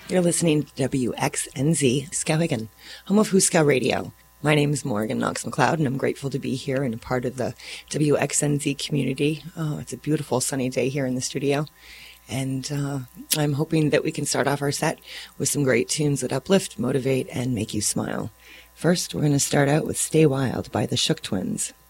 You're listening to WXNZ Skowhegan, home of Huska Radio. My name is Morgan Knox McLeod, and I'm grateful to be here and a part of the WXNZ community. Oh, it's a beautiful sunny day here in the studio, and I'm hoping that we can start off our set with some great tunes that uplift, motivate, and make you smile. First, we're going to start out with Stay Wild by the Shook Twins.